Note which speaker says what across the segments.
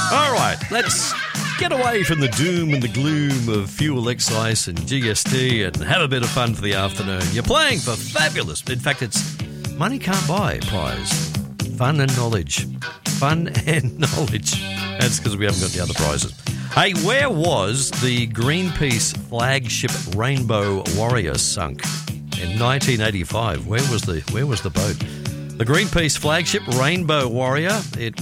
Speaker 1: All right, let's get away from the doom and the gloom of fuel excise and GST and have a bit of fun for the afternoon. You're playing for fabulous. In fact, it's money can't buy prize. Fun and knowledge. Fun and knowledge. That's because we haven't got the other prizes. Hey, where was the Greenpeace flagship Rainbow Warrior sunk in 1985? Where was the boat? The Greenpeace flagship Rainbow Warrior,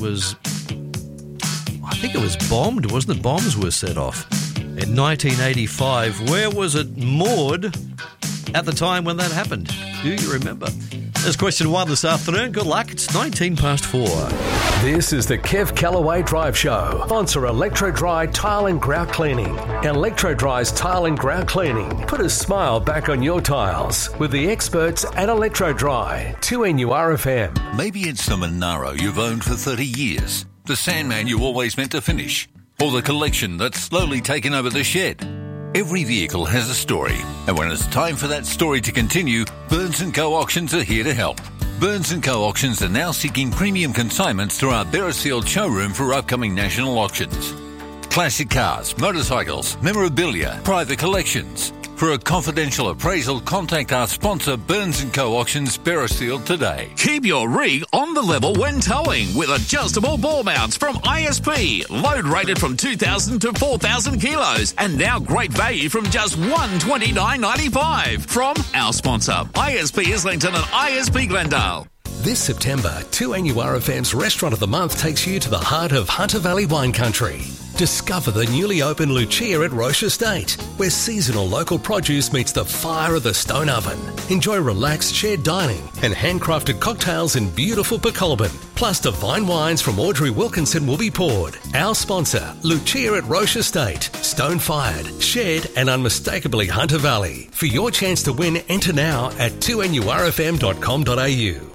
Speaker 1: I think it was bombed, wasn't it? Bombs were set off in 1985. Where was it moored at the time when that happened? Do you remember? There's question 1 this afternoon. Good luck. It's 4:19.
Speaker 2: This is the Kev Callaway Drive Show. Sponsor Electro Dry Tile and Grout Cleaning. Electro Dry's Tile and Grout Cleaning. Put a smile back on your tiles with the experts at Electro Dry. 2NURFM.
Speaker 3: Maybe it's the Monaro you've owned for 30 years. The Sandman you always meant to finish. Or the collection that's slowly taken over the shed. Every vehicle has a story, and when it's time for that story to continue, Burns & Co. Auctions are here to help. Burns & Co. Auctions are now seeking premium consignments through our Beresfield showroom for upcoming national auctions. Classic cars, motorcycles, memorabilia, private collections. For a confidential appraisal, contact our sponsor Burns & Co. Auctions Beresfield today.
Speaker 4: Keep your rig on the level when towing with adjustable ball mounts from ISP. Load rated from 2,000 to 4,000 kilos. And now great value from just $129.95 from our sponsor, ISP Islington and ISP Glendale.
Speaker 2: This September, 2NURFM's Restaurant of the Month takes you to the heart of Hunter Valley wine country. Discover the newly opened Lucia at Roche Estate, where seasonal local produce meets the fire of the stone oven. Enjoy relaxed shared dining and handcrafted cocktails in beautiful Pecolbin. Plus divine wines from Audrey Wilkinson will be poured. Our sponsor, Lucia at Roche Estate. Stone-fired, shared and unmistakably Hunter Valley. For your chance to win, enter now at 2NURFM.com.au.